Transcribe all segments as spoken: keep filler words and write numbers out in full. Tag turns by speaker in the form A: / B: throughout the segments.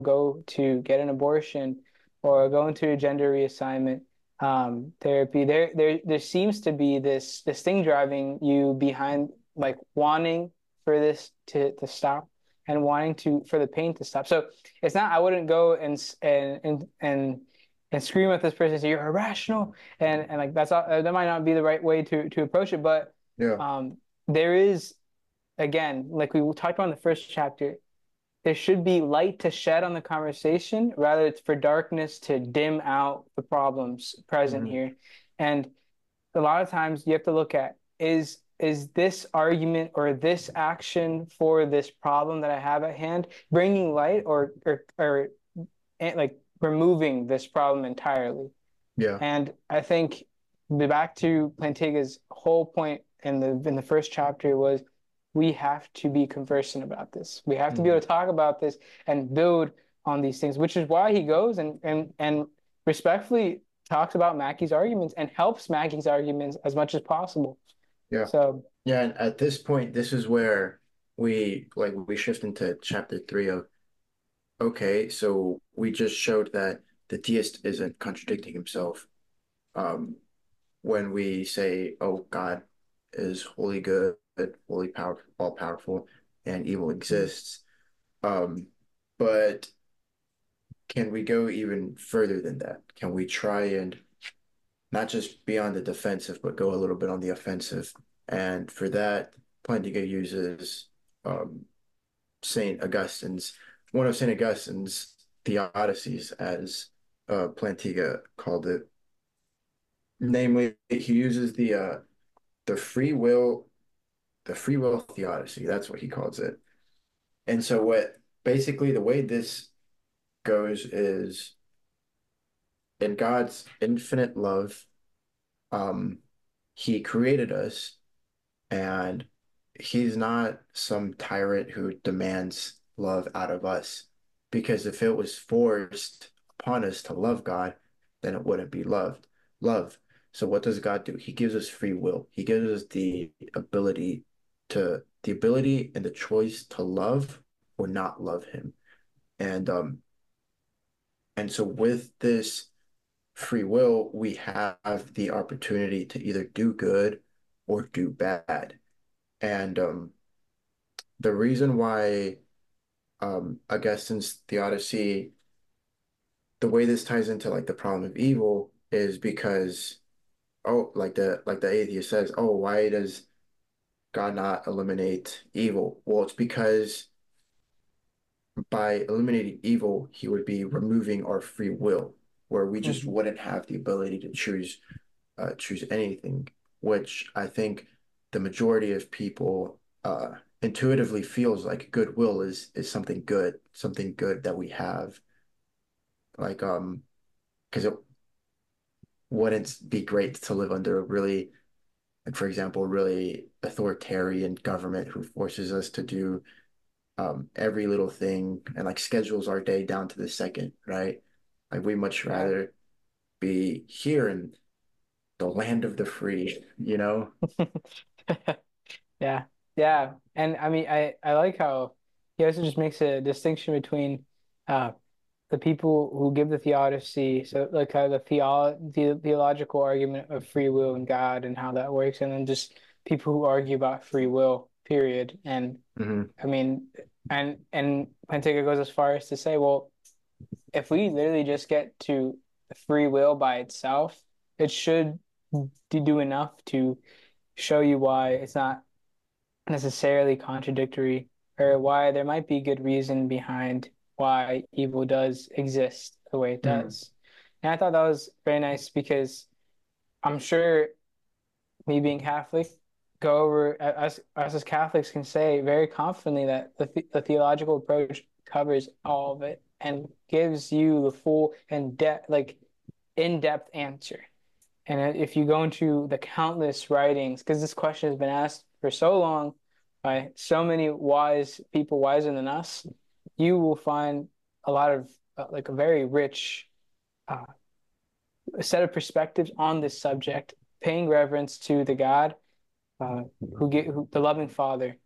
A: go to get an abortion or go into a gender reassignment um, therapy. There, there, there seems to be this this thing driving you behind, like wanting for this to to stop and wanting to for the pain to stop. So it's not. I wouldn't go and and and and and scream at this person and say you're irrational and and like that's not, that might not be the right way to to approach it. But
B: Yeah.
A: um, there is again, like we talked about in the first chapter, there should be light to shed on the conversation rather it's for darkness to dim out the problems present
B: Hmm.
A: here. And a lot of times you have to look at is is this argument or this action for this problem that I have at hand bringing light or or, or eh, like removing this problem entirely.
B: Yeah.
A: And I think back to Plantega's whole point in the in the first chapter was we have to be conversant about this. We have to be able
B: Hmm.
A: to talk about this and build on these things, which is why he goes and and and respectfully talks about Mackey's arguments and helps Mackey's arguments as much as possible.
B: Yeah.
A: So
B: Yeah. And at this point, this is where we like we shift into chapter three of okay, so we just showed that the theist isn't contradicting himself. Um, when we say, "Oh, God is wholly good, wholly power, all powerful, and evil exists," um, but can we go even further than that? Can we try and not just be on the defensive, but go a little bit on the offensive? And for that, Plantinga uses um, Saint Augustine's one of Saint Augustine's Theodicies, as uh, Plantinga called it. Namely, he uses the uh, the free will the free will theodicy. That's what he calls it. And so, what basically the way this goes is in God's infinite love, um, He created us, and He's not some tyrant who demands love out of us. Because if it was forced upon us to love God, then it wouldn't be loved. Love. So what does God do? He gives us free will. He gives us the ability to the ability and the choice to love or not love him. And um and so with this free will, we have the opportunity to either do good or do bad. And um the reason why um Augustine's Theodicy, the way this ties into like the problem of evil is because oh like the like the atheist says, oh, why does God not eliminate evil? Well, it's because by eliminating evil, he would be removing our free will, where we just
A: mhm.
B: wouldn't have the ability to choose uh, choose anything, which I think the majority of people uh, intuitively feels like goodwill is is something good, something good that we have. Like um, because it wouldn't be great to live under a really, like for example, a really authoritarian government who forces us to do um, every little thing and like schedules our day down to the second, right? Like we much
A: Yeah.
B: rather be here in the land of the free, you know?
A: Yeah. Yeah. And I mean I I like how he also just makes a distinction between uh the people who give the theodicy, so like kind of the, theo the theological argument of free will and God and how that works, and then just people who argue about free will, period. And
B: Hmm.
A: I mean, and and Pantega goes as far as to say, well, if we literally just get to free will by itself, it should do enough to show you why it's not necessarily contradictory or why there might be good reason behind why evil does exist the way it
B: Hmm.
A: does. And I thought that was very nice because I'm sure me being Catholic, go over us, us as Catholics can say very confidently that the, the theological approach covers all of it and gives you the full and depth, like in-depth answer. And if you go into the countless writings, because this question has been asked for so long by so many wise people, wiser than us, you will find a lot of uh, like a very rich uh, set of perspectives on this subject, paying reverence to the God uh, who, get, who the loving Father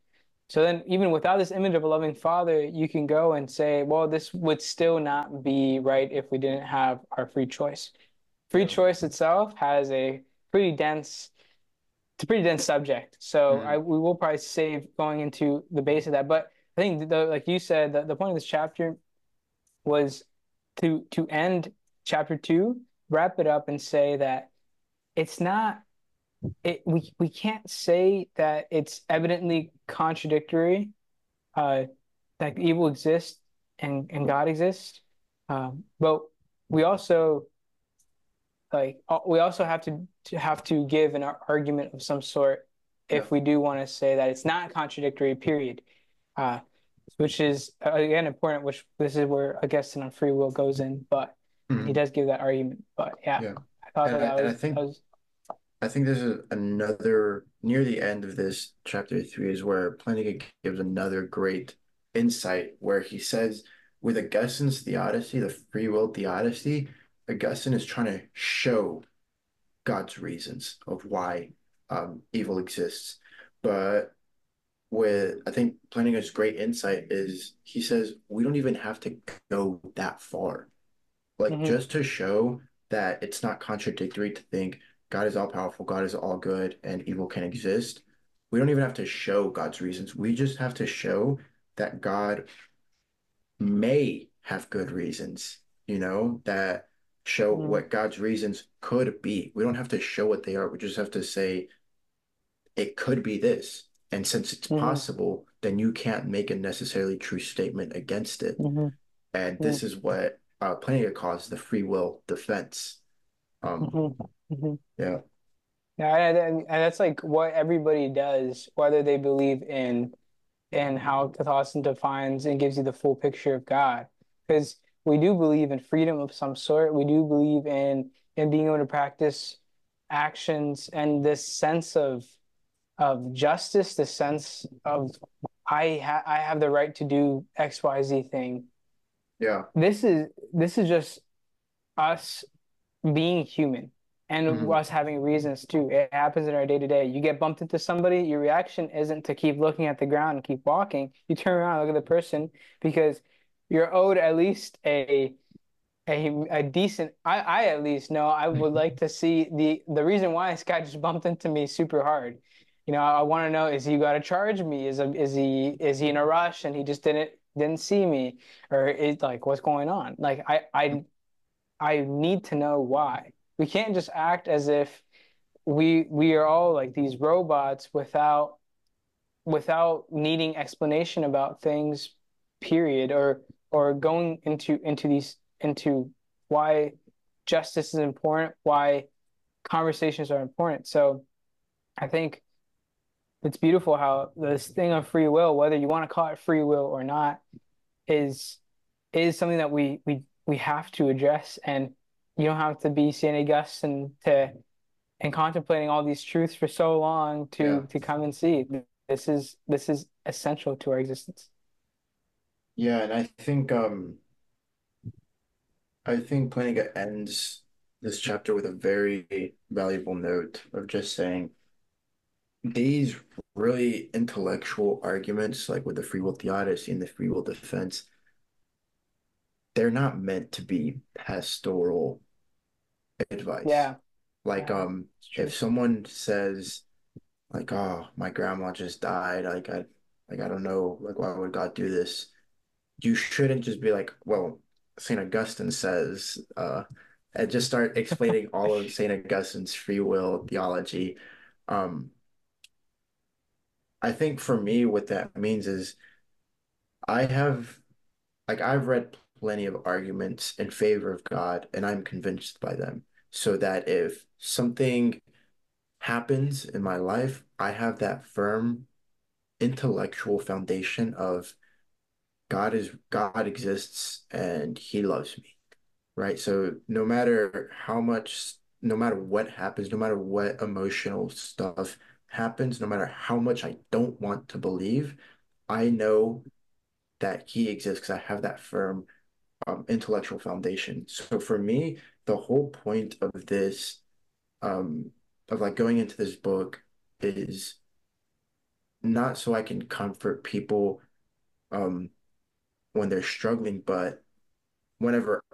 A: So then, even without this image of a loving father, you can go and say, well, this would still not be right if we didn't have our free choice. Free
B: Yeah.
A: choice itself has a pretty dense, it's a pretty dense subject. So I
B: Mhm.
A: we will probably save going into the base of that. But I think the, like you said, the, the point of this chapter was to to end chapter two, wrap it up and say that it's not it we we can't say that it's evidently contradictory, uh, that evil exists and and God exists. Um, but we also like uh, we also have to, to have to give an argument of some sort
B: Yeah.
A: if we do want to say that it's not contradictory, period. Uh, which is uh, again important, which this is where Augustine on free will goes in, but he
B: Mhm.
A: does give that argument. But yeah,
B: Yeah.
A: I thought
B: And
A: that
B: I
A: that
B: and I
A: was that
B: think
A: was
B: I think this is another near the end of this chapter three is where Plantinga gives another great insight where he says with Augustine's theodicy, the free will theodicy, Augustine is trying to show God's reasons of why um, evil exists. But with I think Plantinga's great insight is he says we don't even have to go that far. Like
A: hmm
B: just to show that it's not contradictory to think God is all powerful, God is all good, and evil can exist. We don't even have to show God's reasons. We just have to show that God may have good reasons, you know, that show
A: hmm
B: what God's reasons could be. We don't have to show what they are. We just have to say it could be this. And since it's
A: hmm
B: possible, then you can't make a necessarily true statement against it.
A: hmm
B: And
A: hmm
B: this is what uh, Plantinga calls the free will defense. Um,
A: hmm hmm
B: yeah,
A: Yeah, and, and and that's like what everybody does, whether they believe in in how Catholicism defines and gives you the full picture of God. Because we do believe in freedom of some sort. We do believe in in being able to practice actions and this sense of of justice, this sense of I ha I have the right to do X, Y, Z thing.
B: yeah,
A: This is this is just us being human and
B: mhm,
A: us having reasons too. It happens in our day to day. You get bumped into somebody, your reaction isn't to keep looking at the ground and keep walking. You turn around and look at the person because you're owed at least a a, a decent I, I at least know I would like to see the the reason why this guy just bumped into me super hard. You know, I want to know, is he got to charge me? Is a, is he is he in a rush and he just didn't didn't see me? Or is like what's going on? Like I I I need to know why. We can't just act as if we we are all like these robots without without needing explanation about things, period, or or going into into these into why justice is important, why conversations are important. So I think it's beautiful how this thing of free will, whether you want to call it free will or not, is is something that we we we have to address, and you don't have to be Saint Augustine to and contemplating all these truths for so long
B: yeah,
A: to to come and see this is this is essential to our existence.
B: yeah. And I think um, I think Plantinga ends this chapter with a very valuable note of just saying these really intellectual arguments, like with the free will theodicy and the free will defense, they're not meant to be pastoral advice.
A: Yeah,
B: Like,
A: yeah,
B: um,
A: it's
B: if
A: true.
B: someone says, like, oh, my grandma just died, like I like I don't know, like why would God do this? You shouldn't just be like, well, Saint Augustine says, uh, and just start explaining all of Saint Augustine's free will theology. Um, I think for me, what that means is I have like I've read plenty of arguments in favor of God, and I'm convinced by them. So that if something happens in my life, I have that firm intellectual foundation of God is God exists and he loves me, right? So no matter how much, no matter what happens, no matter what emotional stuff happens, no matter how much I don't want to believe, I know that he exists because I have that firm um, intellectual foundation. So for me, the whole point of this, um, of like going into this book is not so I can comfort people um when they're struggling, but whenever